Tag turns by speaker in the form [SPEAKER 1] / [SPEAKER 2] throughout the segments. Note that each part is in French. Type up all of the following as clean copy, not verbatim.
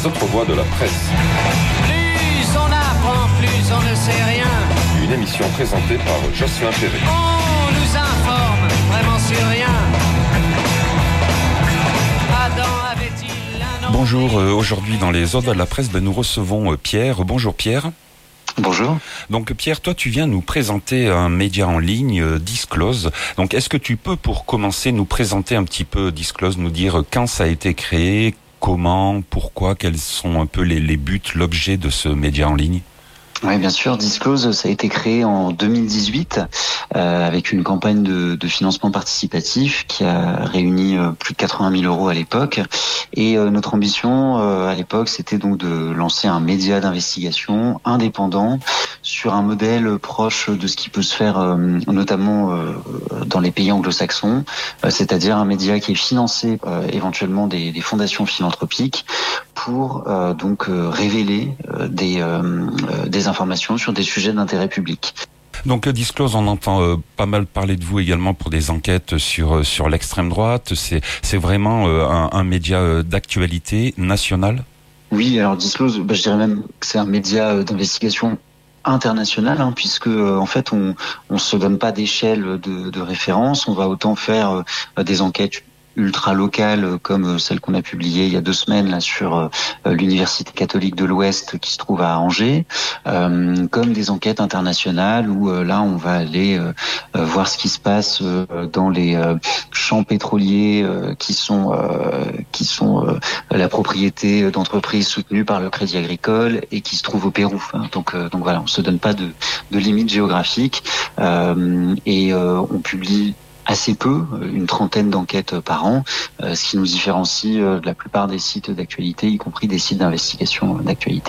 [SPEAKER 1] les autres voix de la presse.
[SPEAKER 2] Plus on apprend, plus on ne sait rien.
[SPEAKER 1] Une émission présentée par Jocelyn Perret.
[SPEAKER 2] On nous informe vraiment sur rien. Adam avait-il un nom?
[SPEAKER 3] Bonjour, aujourd'hui dans les Autres de la presse, nous recevons Pierre. Bonjour Pierre.
[SPEAKER 4] Bonjour.
[SPEAKER 3] Donc Pierre, toi tu viens nous présenter un média en ligne, Disclose. Donc est-ce que tu peux pour commencer nous présenter un petit peu Disclose, nous dire quand ça a été créé, comment, pourquoi, quels sont un peu les buts, l'objet de ce média en ligne ?
[SPEAKER 4] Oui, bien sûr. Disclose, ça a été créé en 2018 avec une campagne de financement participatif qui a réuni plus de 80 000 € à l'époque. Et notre ambition à l'époque, c'était donc de lancer un média d'investigation indépendant sur un modèle proche de ce qui peut se faire notamment dans les pays anglo-saxons, c'est-à-dire un média qui est financé éventuellement des fondations philanthropiques pour donc révéler des informations sur des sujets d'intérêt public.
[SPEAKER 3] Donc Disclose, on entend pas mal parler de vous également pour des enquêtes sur l'extrême droite. C'est vraiment un média d'actualité nationale ?
[SPEAKER 4] Oui, alors Disclose, je dirais même que c'est un média d'investigation international, puisque en fait on se donne pas d'échelle de référence. On va autant faire des enquêtes ultra locales comme celle qu'on a publiée il y a 2 semaines là sur l'Université catholique de l'Ouest qui se trouve à Angers, comme des enquêtes internationales où là on va aller voir ce qui se passe dans les champs pétroliers qui sont la propriété d'entreprises soutenues par le Crédit Agricole et qui se trouvent au Pérou. Donc voilà, on se donne pas de limite géographique et on publie assez peu, une trentaine d'enquêtes par an, ce qui nous différencie de la plupart des sites d'actualité, y compris des sites d'investigation d'actualité.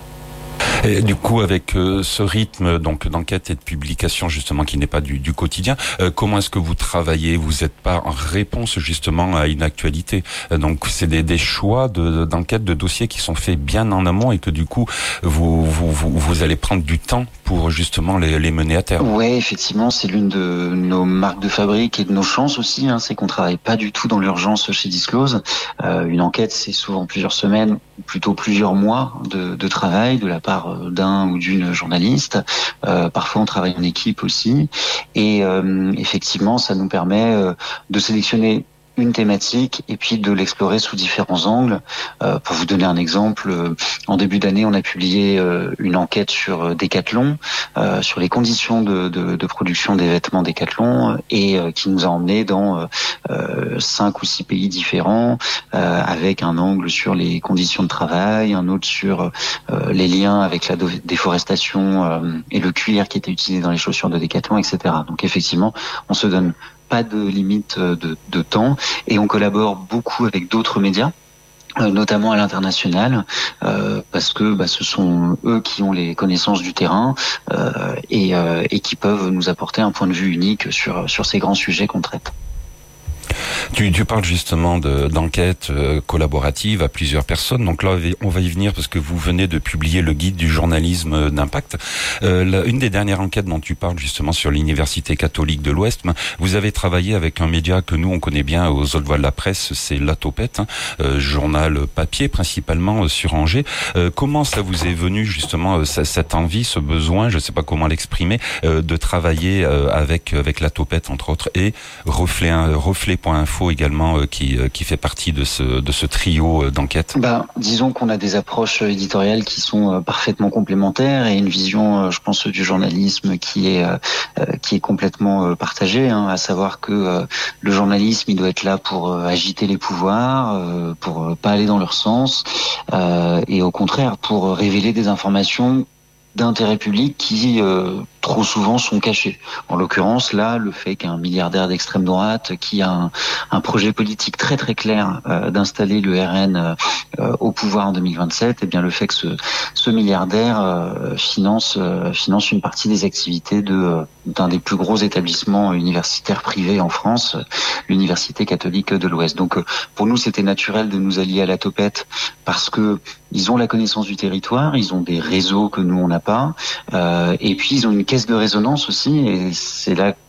[SPEAKER 3] Et du coup, avec ce rythme donc d'enquête et de publication justement qui n'est pas du quotidien, comment est-ce que vous travaillez ? Vous n'êtes pas en réponse justement à une actualité. Donc c'est des choix d'enquête, de dossiers qui sont faits bien en amont et que du coup vous allez prendre du temps pour justement les mener à terme.
[SPEAKER 4] Ouais, effectivement, c'est l'une de nos marques de fabrique et de nos chances aussi. C'est qu'on travaille pas du tout dans l'urgence chez Disclose. Une enquête, c'est souvent plusieurs semaines, ou plutôt plusieurs mois de travail de la part d'un ou d'une journaliste. Parfois, on travaille en équipe aussi. Et effectivement, ça nous permet de sélectionner une thématique et puis de l'explorer sous différents angles. Pour vous donner un exemple, en début d'année, on a publié une enquête sur Decathlon, sur les conditions de production des vêtements Decathlon et qui nous a emmenés dans 5 ou 6 pays différents, avec un angle sur les conditions de travail, un autre sur les liens avec la déforestation et le cuir qui était utilisé dans les chaussures de Decathlon, etc. Donc effectivement, on se donne pas de limite de temps et on collabore beaucoup avec d'autres médias, notamment à l'international, parce que ce sont eux qui ont les connaissances du terrain et qui peuvent nous apporter un point de vue unique sur ces grands sujets qu'on traite.
[SPEAKER 3] Tu parles justement d'enquêtes collaboratives à plusieurs personnes. Donc là, on va y venir parce que vous venez de publier le guide du journalisme d'impact. Une des dernières enquêtes dont tu parles justement sur l'Université catholique de l'Ouest, vous avez travaillé avec un média que nous on connaît bien aux Autres Voix de la presse, c'est La Topette, journal papier principalement sur Angers. Comment ça vous est venu justement cette envie, ce besoin, je ne sais pas comment l'exprimer, de travailler avec La Topette entre autres et Reflet.info également qui fait partie de ce trio d'enquête?
[SPEAKER 4] Disons qu'on a des approches éditoriales qui sont parfaitement complémentaires et une vision, je pense, du journalisme qui est complètement partagée, à savoir que le journalisme, il doit être là pour agiter les pouvoirs, pour pas aller dans leur sens, et au contraire pour révéler des informations d'intérêt public qui trop souvent sont cachés. En l'occurrence, là, le fait qu'un milliardaire d'extrême droite qui a un projet politique très très clair d'installer le RN au pouvoir en 2027, et bien le fait que ce milliardaire finance une partie des activités d'un des plus gros établissements universitaires privés en France, l'Université catholique de l'Ouest. Donc pour nous, c'était naturel de nous allier à La Topette parce que ils ont la connaissance du territoire, ils ont des réseaux que nous on n'a pas, et puis ils ont une caisse de résonance aussi, et c'est là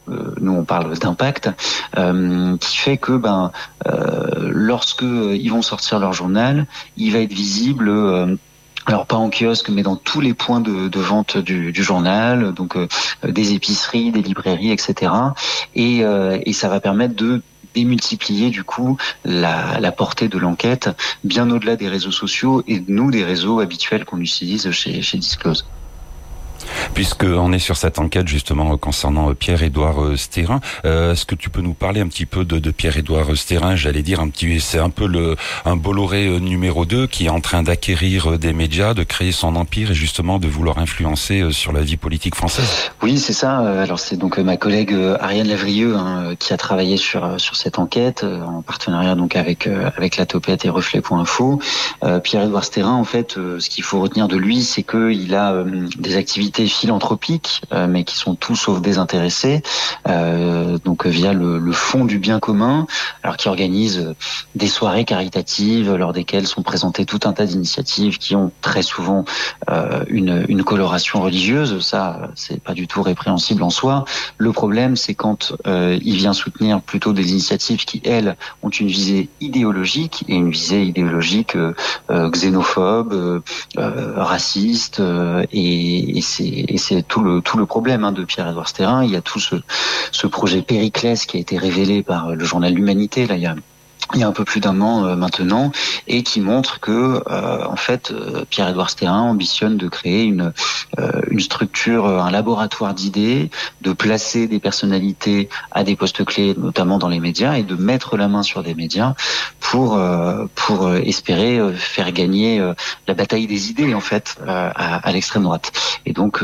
[SPEAKER 4] nous on parle d'impact, qui fait que lorsque ils vont sortir leur journal, il va être visible. Alors pas en kiosque, mais dans tous les points de vente du journal, donc des épiceries, des librairies, etc. Et ça va permettre de démultiplier du coup la portée de l'enquête bien au-delà des réseaux sociaux et nous des réseaux habituels qu'on utilise chez Disclose.
[SPEAKER 3] Puisqu'on est sur cette enquête justement concernant Pierre-Édouard Stérin, est-ce que tu peux nous parler un petit peu de Pierre-Édouard Stérin? J'allais dire c'est un peu un Bolloré numéro 2 qui est en train d'acquérir des médias, de créer son empire et justement de vouloir influencer sur la vie politique française.
[SPEAKER 4] Oui, c'est ça. Alors c'est donc ma collègue Ariane Lavrieux qui a travaillé sur cette enquête en partenariat donc avec la Topette et Reflet.info. Pierre-Édouard Stérin, en fait, ce qu'il faut retenir de lui, c'est qu'il a des activités philanthropiques, mais qui sont tout sauf désintéressés, donc via le Fonds du bien commun, alors qui organise des soirées caritatives lors desquelles sont présentées tout un tas d'initiatives qui ont très souvent une coloration religieuse. Ça, c'est pas du tout répréhensible en soi. Le problème, c'est quand il vient soutenir plutôt des initiatives qui, elles, ont une visée idéologique, et une visée idéologique xénophobe, raciste, et c'est tout le problème de Pierre-Édouard Stérin. Il y a tout ce projet Périclès qui a été révélé par le journal L'Humanité, là, il y a un peu plus d'un an maintenant, et qui montre que en fait Pierre-Édouard Stérin ambitionne de créer une structure, un laboratoire d'idées, de placer des personnalités à des postes clés, notamment dans les médias, et de mettre la main sur des médias pour espérer faire gagner la bataille des idées en fait à l'extrême droite. Et donc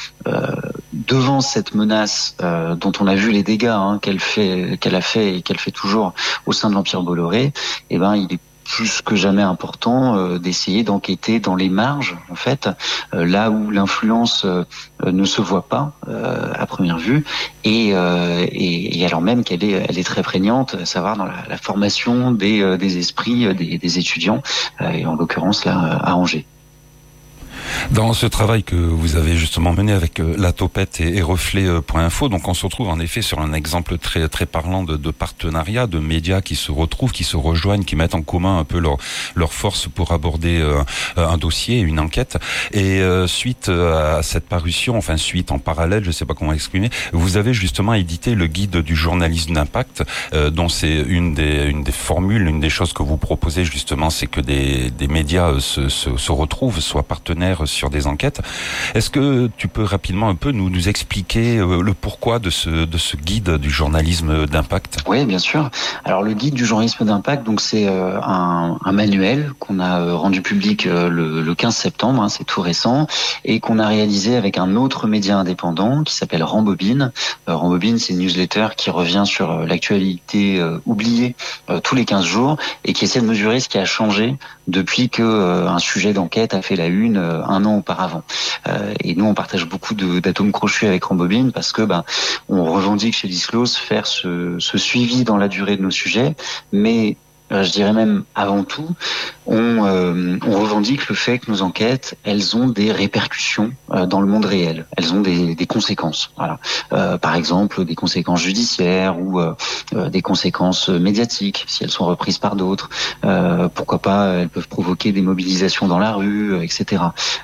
[SPEAKER 4] devant cette menace dont on a vu les dégâts qu'elle a fait et qu'elle fait toujours au sein de l'Empire Bolloré, il est plus que jamais important d'essayer d'enquêter dans les marges, en fait, là où l'influence ne se voit pas à première vue, et alors même qu'elle est très prégnante, à savoir dans la formation des esprits des étudiants, et en l'occurrence là à Angers.
[SPEAKER 3] Dans ce travail que vous avez justement mené avec la Topette et Reflet.info, donc on se retrouve en effet sur un exemple très très parlant de partenariat, de médias qui se retrouvent, qui se rejoignent, qui mettent en commun un peu leur force pour aborder un dossier, une enquête. Et suite à cette parution, enfin suite en parallèle, je sais pas comment exprimer, vous avez justement édité le guide du journalisme d'impact, dont c'est une des formules, une des choses que vous proposez justement, c'est que des médias se retrouvent, soient partenaires sur des enquêtes. Est-ce que tu peux rapidement un peu nous expliquer le pourquoi de ce guide du journalisme d'impact?
[SPEAKER 4] Oui, bien sûr. Alors le guide du journalisme d'impact, donc c'est un manuel qu'on a rendu public le 15 septembre, c'est tout récent, et qu'on a réalisé avec un autre média indépendant qui s'appelle Rambobine. Rambobine, c'est une newsletter qui revient sur l'actualité oubliée tous les 15 jours et qui essaie de mesurer ce qui a changé depuis que un sujet d'enquête a fait la une un an auparavant. Et nous, on partage beaucoup d'atomes crochus avec Rambobine parce que on revendique chez Disclose faire ce suivi dans la durée de nos sujets, mais je dirais même avant tout, on revendique le fait que nos enquêtes, elles ont des répercussions dans le monde réel. Elles ont des conséquences. Voilà. Par exemple, des conséquences judiciaires ou des conséquences médiatiques, si elles sont reprises par d'autres. Pourquoi pas, elles peuvent provoquer des mobilisations dans la rue, etc.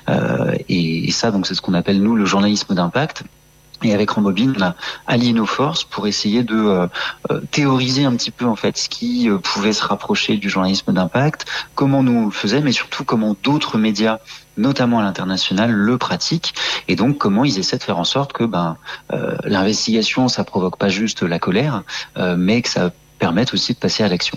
[SPEAKER 4] Et ça, donc, c'est ce qu'on appelle, nous, le journalisme d'impact. Et avec Rambobine, on a allié nos forces pour essayer de théoriser un petit peu en fait ce qui pouvait se rapprocher du journalisme d'impact, comment nous on le faisait, mais surtout comment d'autres médias, notamment à l'international, le pratiquent, et donc comment ils essaient de faire en sorte que l'investigation, ça provoque pas juste la colère, mais que ça permette aussi de passer à l'action.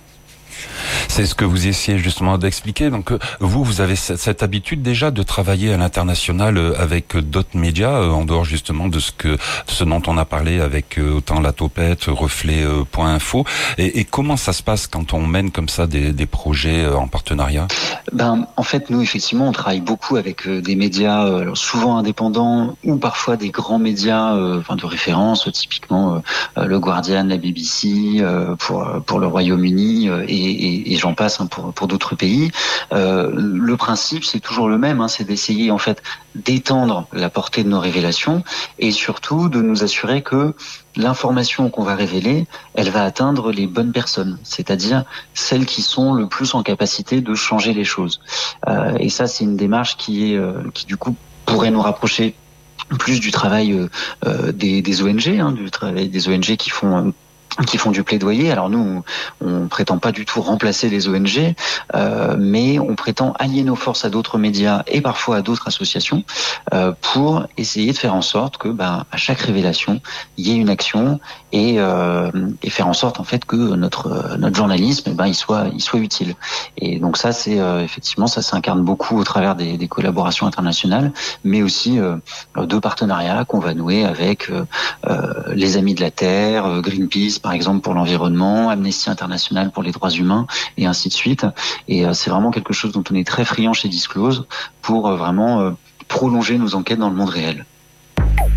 [SPEAKER 3] C'est ce que vous essayez justement d'expliquer. Donc vous avez cette habitude déjà de travailler à l'international avec d'autres médias, en dehors justement de ce dont on a parlé avec autant la Topette, Reflet.info. Et comment ça se passe quand on mène comme ça des projets en partenariat?
[SPEAKER 4] En fait, nous, effectivement, on travaille beaucoup avec des médias souvent indépendants ou parfois des grands médias de référence, typiquement le Guardian, la BBC, pour le Royaume-Uni et et j'en passe pour d'autres pays. Le principe, c'est toujours le même, c'est d'essayer en fait d'étendre la portée de nos révélations et surtout de nous assurer que l'information qu'on va révéler, elle va atteindre les bonnes personnes, c'est-à-dire celles qui sont le plus en capacité de changer les choses. Et ça, c'est une démarche qui du coup pourrait nous rapprocher plus du travail des ONG, du travail des ONG qui font du plaidoyer. Alors nous, on prétend pas du tout remplacer les ONG, mais on prétend allier nos forces à d'autres médias et parfois à d'autres associations pour essayer de faire en sorte que, à chaque révélation, il y ait une action et faire en sorte en fait que notre journalisme, il soit utile. Et donc ça, c'est effectivement, ça s'incarne beaucoup au travers des collaborations internationales, mais aussi de partenariats qu'on va nouer avec les Amis de la Terre, Greenpeace par exemple pour l'environnement, Amnesty International pour les droits humains et ainsi de suite. Et c'est vraiment quelque chose dont on est très friand chez Disclose pour vraiment prolonger nos enquêtes dans le monde réel.